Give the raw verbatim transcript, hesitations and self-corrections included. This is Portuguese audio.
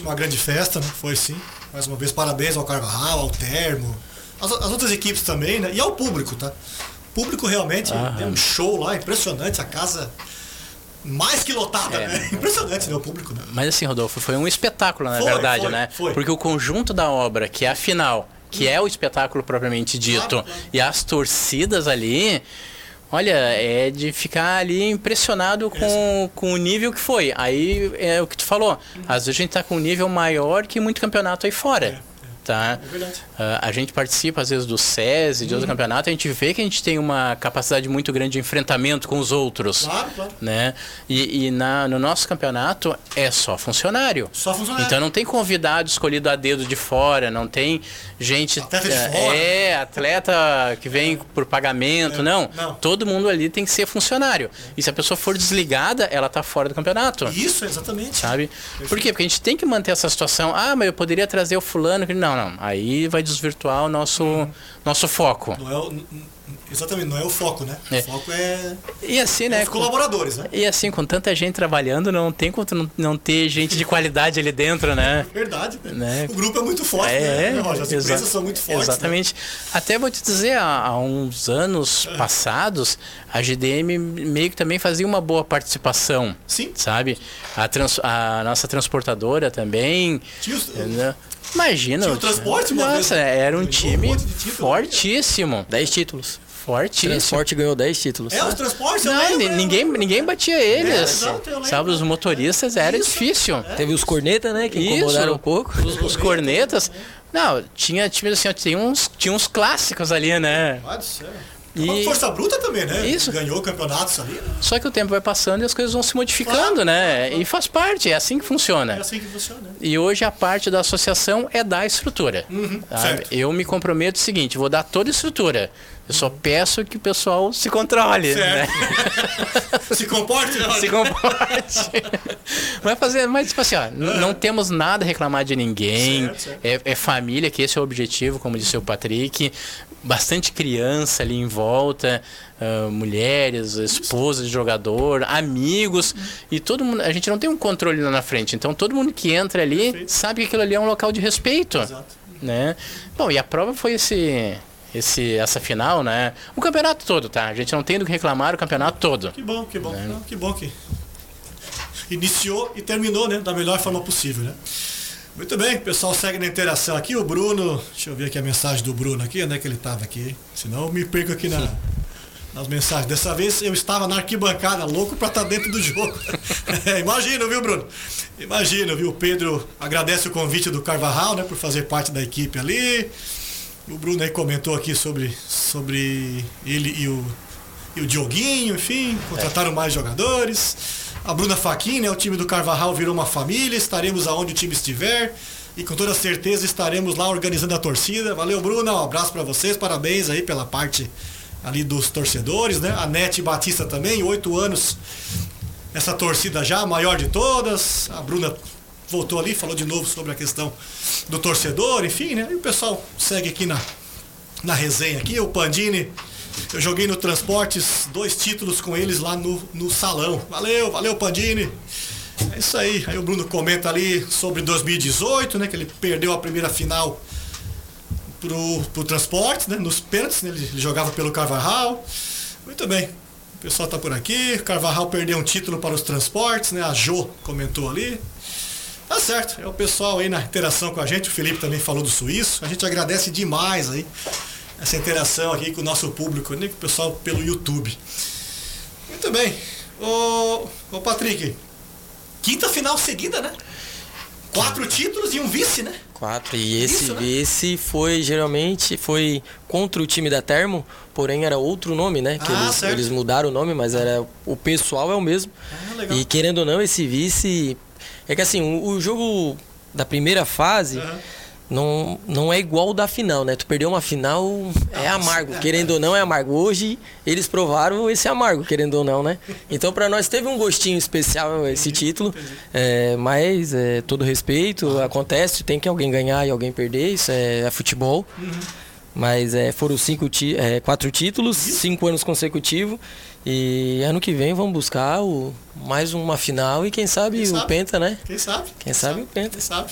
uma grande festa, né? Foi sim. Mais uma vez, parabéns ao Carvajal, ao Termo, as, as outras equipes também, né? E ao público, tá? O público realmente ah, deu um show lá, impressionante, a casa mais que lotada, é, né? Impressionante, né? O público, né? Mas assim, Rodolfo, foi um espetáculo, na foi, verdade, foi, né? Foi. Porque o conjunto da obra, que é a final, que hum. é o espetáculo propriamente dito, claro, claro. E as torcidas ali... Olha, é de ficar ali impressionado com, com o nível que foi. Aí é o que tu falou. Uhum. Às vezes a gente tá com um nível maior que muito campeonato aí fora. É. Tá? É verdade. Uh, a gente participa às vezes do SES e de uhum. outros campeonatos, a gente vê que a gente tem uma capacidade muito grande de enfrentamento com os outros. Claro, claro. Né? E, e na, no nosso campeonato é só funcionário. Só funcionário. Então não tem convidado escolhido a dedo de fora, não tem gente... Atleta de fora. É, atleta que vem é. por pagamento, é. não. não. Todo mundo ali tem que ser funcionário. É. E se a pessoa for desligada, ela tá fora do campeonato. Isso, exatamente. Sabe? Perfeito. Por quê? Porque a gente tem que manter essa situação. Ah, mas eu poderia trazer o fulano. Não, não. Aí vai desvirtuar o nosso, hum. nosso foco. Não é o, exatamente, não é o foco, né? É. O foco é, e assim, é né, os colaboradores, né? E assim, com tanta gente trabalhando, não tem como não, não ter gente de qualidade ali dentro, né? Verdade, né? né? O grupo é muito forte, é, né? As empresas são muito fortes. Exatamente. Né? Até vou te dizer, há, há uns anos é. passados, a G D M meio que também fazia uma boa participação. Sim. Sabe? A, trans, a nossa transportadora também. Tinha os, né? Imagina. Tinha o transporte, Nossa, vez, era um time um fortíssimo. dez títulos. Fortíssimo. O transporte ganhou dez títulos. É, os transportes, eu Não, lembro, ninguém, ninguém batia eles. É, exato, eu Sabe, os motoristas é. era Isso. difícil. É. Teve os cornetas, né, que Isso. incomodaram um pouco. Os, os cornetas. Não, tinha, tinha, assim, tinha, uns, tinha uns clássicos ali, né? Pode ser. E... Força Bruta também, né? Isso. Ganhou campeonatos ali. Né? Só que o tempo vai passando e as coisas vão se modificando, claro, né? claro, claro. E faz parte, é assim que funciona. É assim que funciona. E hoje a parte da associação é dar estrutura. Uhum, sabe? Eu me comprometo o seguinte, vou dar toda a estrutura. Eu só peço que o pessoal se controle. Certo. Né? Se comporte, né? Se comporte. Vai fazer, mas tipo assim, ó, uhum. não temos nada a reclamar de ninguém. Certo, certo. É, é família, que esse é o objetivo, como disse o Patrick. Bastante criança ali em volta, uh, mulheres, esposas de jogador, amigos, uhum. e todo mundo, a gente não tem um controle lá na frente, então todo mundo que entra ali Perfeito. Sabe que aquilo ali é um local de respeito. Exato. Né? Bom, e a prova foi esse, esse, essa final, né? O campeonato todo, tá? A gente não tem do que reclamar, o campeonato todo. Que bom, que bom, né? não, que bom que iniciou e terminou, né, da melhor forma possível, né? Muito bem, o pessoal segue na interação aqui, o Bruno, deixa eu ver aqui a mensagem do Bruno aqui, onde é que ele estava aqui, senão eu me perco aqui na, nas mensagens. Dessa vez eu estava na arquibancada, louco para estar dentro do jogo. É, imagina, viu, Bruno? Imagina, viu? O Pedro agradece o convite do Carvajal, né, por fazer parte da equipe ali. O Bruno aí comentou aqui sobre, sobre ele e o, e o Dioguinho, enfim, contrataram mais jogadores. A Bruna Fachin, né, o time do Carvajal virou uma família, estaremos aonde o time estiver e com toda certeza estaremos lá organizando a torcida. Valeu, Bruna, um abraço para vocês, parabéns aí pela parte ali dos torcedores, né? A Nete Batista também, oito anos nessa torcida já, a maior de todas. A Bruna voltou ali, falou de novo sobre a questão do torcedor, enfim, né? E o pessoal segue aqui na, na resenha aqui, o Pandini. Eu joguei no Transportes dois títulos com eles lá no, no salão. Valeu, valeu, Pandini. É isso aí. Aí o Bruno comenta ali sobre dois mil e dezoito, né? Que ele perdeu a primeira final pro, pro Transportes, né? Nos pênaltis, né, ele, ele jogava pelo Carvajal. Muito bem. O pessoal tá por aqui. Carvajal perdeu um título para os Transportes, né? A Jo comentou ali. Tá certo. É o pessoal aí na interação com a gente. O Felipe também falou do Suíço. A gente agradece demais aí essa interação aqui com o nosso público, né, com o pessoal pelo YouTube. Muito bem. Ô, ô Patrick, quinta final seguida, né? Quatro títulos e um vice, né? Quatro. E esse Isso, né? vice foi, geralmente, foi contra o time da Termo, porém era outro nome, né? Que Ah, eles, certo. eles mudaram o nome, mas era, o pessoal é o mesmo. Ah, legal. E querendo ou não, esse vice... É que assim, o, o jogo da primeira fase... Uhum. Não, não é igual o da final, né? Tu perdeu uma final, é amargo, é, querendo é. ou não é amargo. Hoje eles provaram esse amargo, querendo ou não, né? Então pra nós teve um gostinho especial esse entendi, título, entendi. É, mas é, todo respeito, acontece, tem que alguém ganhar e alguém perder, isso é, é futebol. Uhum. Mas é, foram cinco tí- é, quatro títulos, cinco anos consecutivos. E ano que vem vamos buscar o, mais uma final e quem sabe Quem o sabe? Penta, né? Quem sabe? Quem sabe o Penta. Quem sabe?